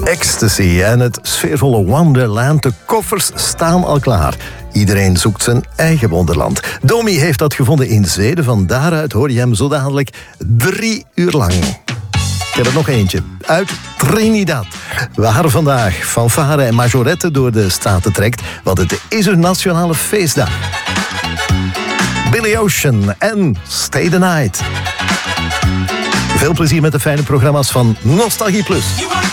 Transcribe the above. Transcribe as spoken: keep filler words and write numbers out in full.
Ecstasy en het sfeervolle Wonderland. De koffers staan al klaar. Iedereen zoekt zijn eigen wonderland. Domi heeft dat gevonden in Zweden. Van daaruit hoor je hem zo dadelijk drie uur lang. Ik heb er nog eentje. Uit Trinidad. Waar vandaag fanfare en majorette door de straten trekt. Want het is een nationale feestdag. Billy Ocean en Stay the Night. Veel plezier met de fijne programma's van Nostalgie Plus.